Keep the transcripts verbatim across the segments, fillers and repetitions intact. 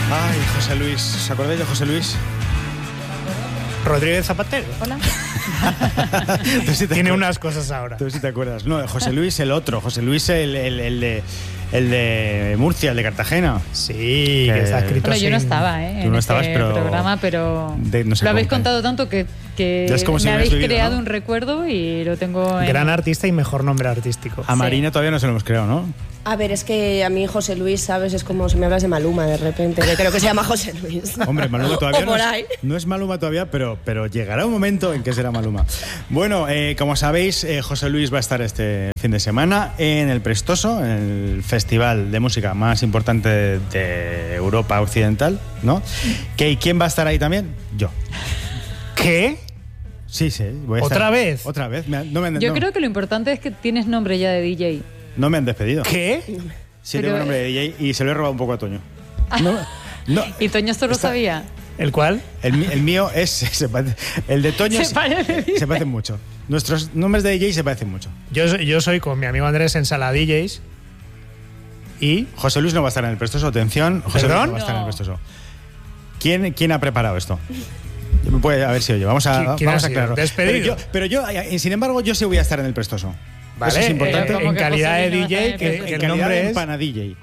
Ay, José Luis. ¿Os acordáis de José Luis? Rodríguez Zapatero. Hola. sí Tiene unas cosas ahora. Tú sí te acuerdas. No, José Luis el otro. José Luis el, el, el, de, el de Murcia, el de Cartagena. Sí, que, que está escrito bueno, así. Yo no estaba ¿eh? Tú en no estabas, este pero programa, pero de, no sé lo habéis cómo, contado tanto que, que si me habéis vivido, creado ¿no? un recuerdo y lo tengo en... Gran artista y mejor nombre artístico. A Marina sí. Todavía no se lo hemos creado, ¿no? A ver, es que a mí José Luis, ¿sabes? Es como si me hablas de Maluma de repente. Yo creo que se llama José Luis. Hombre, Maluma todavía o por no, ahí. es, no es Maluma todavía, pero, pero llegará un momento en que será Maluma. Bueno, eh, como sabéis, eh, José Luis va a estar este fin de semana en el Prestoso, en el festival de música más importante de, de Europa Occidental, ¿no? ¿Qué, ¿Y quién va a estar ahí también? Yo. ¿Qué? Sí, sí. Voy a ¿Otra estar, vez? Otra vez. Me, no me, Yo no, creo que lo importante es que tienes nombre ya de D J. No me han despedido. ¿Qué? Sí, Pero, tengo nombre de D J y se lo he robado un poco a Toño. No, no, ¿Y Toño esto lo está, sabía? ¿El cuál? El, el mío es... Se parece, el de Toño se, parece se parecen mucho. Nuestros nombres de D J se parecen mucho. Yo, yo soy con mi amigo Andrés en Sala D Js y... José Luis no va a estar en el Prestoso, atención. José ¿Perdón? Luis no va a estar No. en el Prestoso. ¿Quién, ¿Quién ha preparado esto? Puede, a ver si oye, vamos a, ¿Quién vamos ha a sido? aclararlo. ¿Despedido? Pero yo, pero yo, sin embargo, yo sí voy a estar en el Prestoso. Vale, Eso es importante. eh, ¿Cómo en que calidad José de Luis no D J, está en el que, Prestoso? que En el calidad nombre de es... empana D J.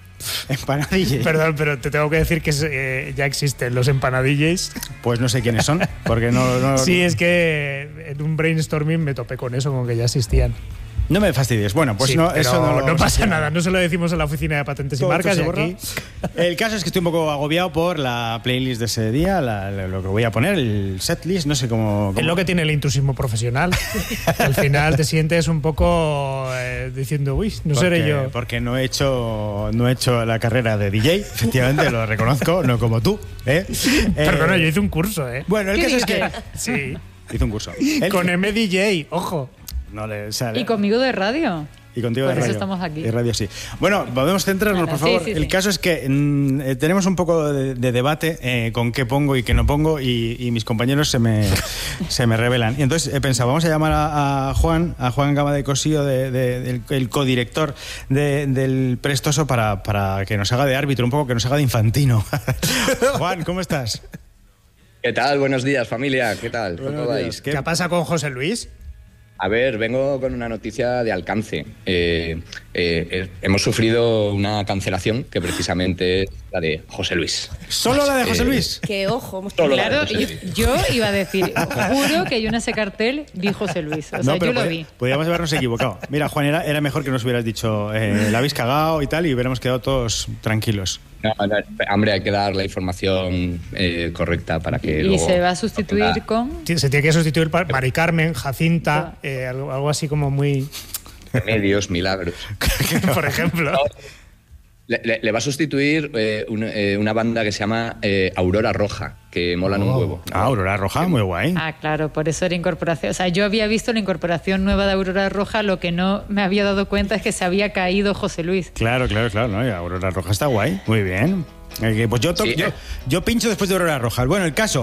Empana D J. Perdón, pero te tengo que decir que eh, ya existen los empanadillas. Pues no sé quiénes son, porque no... no Sí, es que en un brainstorming me topé con eso, con que ya existían. No me fastidies. Bueno, pues Sí, no, pero eso no lo no vamos a pasa hacer. nada, no se lo decimos en la oficina de patentes y Todo marcas y esto se aquí... borra. El caso es que estoy un poco agobiado por la playlist de ese día, la, la- lo que voy a poner, el setlist, no sé cómo... cómo- Es lo que tiene el intrusismo profesional. Al final te sientes un poco eh, diciendo, uy, no porque, seré yo. Porque no he hecho no he hecho la carrera de D J, efectivamente, lo reconozco, no como tú. ¿eh? Perdona, Eh, yo hice un curso, ¿eh? Bueno, el ¿Qué caso es que... dices? Sí. Hizo un curso. Él- Con M D J, ojo. No le sale. Y conmigo de radio. Y contigo Por de eso radio. estamos aquí. Y radio sí. Bueno, podemos centrarnos, Nada, por favor. sí, sí, el sí. caso es que mm, eh, tenemos un poco de, de debate eh, con qué pongo y qué no pongo y, y mis compañeros se me, se me revelan. Y entonces he pensado, vamos a llamar a, a Juan, a Juan Gama de Cosío, de, de- del el codirector de- del Prestoso, para, para que nos haga de árbitro un poco, que nos haga de infantino. Juan, ¿cómo estás? ¿Qué tal? Buenos días, familia. ¿Qué tal? ¿Cómo Buenos vais? días. ¿Qué pasa con José Luis? A ver, vengo con una noticia de alcance. Eh, eh, eh, hemos sufrido una cancelación que precisamente es la de José Luis. ¿Solo la de José Eh, Luis? Que ojo, hemos Solo la de Claro, José yo, Luis. yo iba a decir, juro que yo en ese cartel vi José Luis. O sea, yo lo pod- vi. podríamos habernos equivocado. Mira, Juan, era, era mejor que nos hubieras dicho, eh, la habéis cagado y tal, y hubiéramos quedado todos tranquilos. No, no, hombre, hay que dar la información eh, correcta para que Y luego se va a sustituir no tenga con... Se tiene que sustituir por Mari Carmen, Jacinta, eh, algo, algo así como muy... remedios, milagros. Por ejemplo. Le, le- le va a sustituir eh, un- eh, una banda que se llama eh, Aurora Roja, que molan un huevo. Ah, Aurora Roja, muy guay. Ah, claro, por eso era incorporación. O sea, yo había visto la incorporación nueva de Aurora Roja, lo que no me había dado cuenta es que se había caído José Luis. Claro, claro, claro. ¿no? Y Aurora Roja está guay. Muy bien. Eh, Pues yo, to- Sí. yo, yo pincho después de Aurora Roja. Bueno, el caso.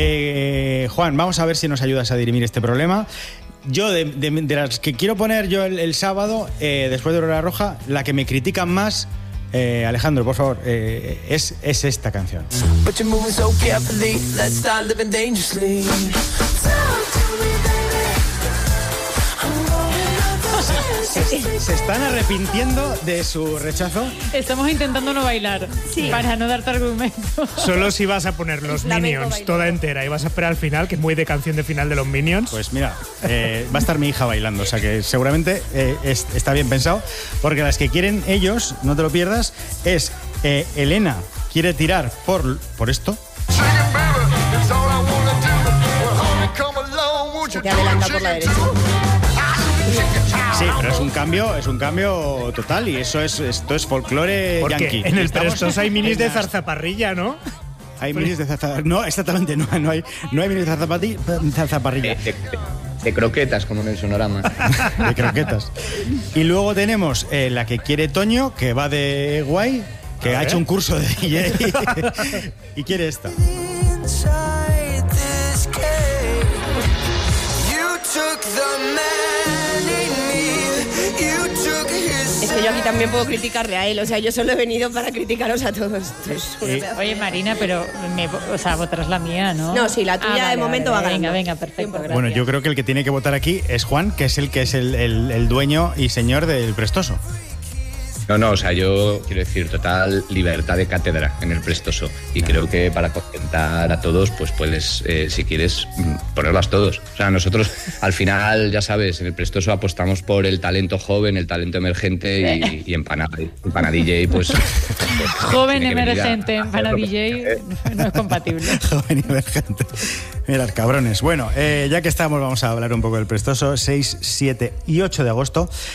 eh, Juan, vamos a ver si nos ayudas a dirimir este problema. Yo, de, de- de las que quiero poner yo el, el sábado, eh, después de Aurora Roja, la que me critican más, eh, Alejandro, por favor, eh, es, es esta canción. But you're moving so carefully, let's start living dangerously. Se, se están arrepintiendo de su rechazo. Estamos intentando no bailar, para no darte argumento. Solo si vas a poner los Flamenco Minions bailando. toda entera y vas a esperar al final, que es muy de canción de final de los Minions. Pues mira, eh, va a estar mi hija bailando, o sea que seguramente eh, es- está bien pensado, porque las que quieren ellos, no te lo pierdas, es eh, Elena quiere tirar por, por esto. Se te adelanta por la derecha. Sí, pero es un cambio, es un cambio total y eso es esto es folclore Porque yankee. en el Estamos Prestoso hay minis en de las- zarzaparrilla, ¿no? Hay minis de zarzaparrilla. No, exactamente, no, no hay no hay minis de zarzapati- zarzaparrilla. De, de- de croquetas, como en el sonorama. De croquetas. Y luego tenemos eh, la que quiere Toño, que va de guay, que A ha ver. hecho un curso de D J y quiere esta. Inside this cave, you took the man in me, you took his es que yo aquí también puedo criticarle a él, o sea, yo solo he venido para criticaros a todos. Eh, oye, Marina, pero me, o sea, votarás la mía, ¿no? No, sí, la tuya ah, vale, de momento vale, va ganando. Venga, venga, perfecto. Gracias. Bueno, yo creo que el que tiene que votar aquí es Juan, que es el que es el, el, el dueño y señor del Prestoso. No, no, o sea, yo quiero decir, total libertad de cátedra en el Prestoso. Y creo que para contentar a todos, pues puedes, eh, si quieres, ponerlas todos. O sea, nosotros al final, ya sabes, en el Prestoso apostamos por el talento joven, el talento emergente y, y Empana, Empana D J, pues... pues joven emergente, Empana D J, no es compatible. Joven y emergente. Mirad, cabrones. Bueno, eh, ya que estamos, vamos a hablar un poco del Prestoso. seis, siete y ocho de agosto.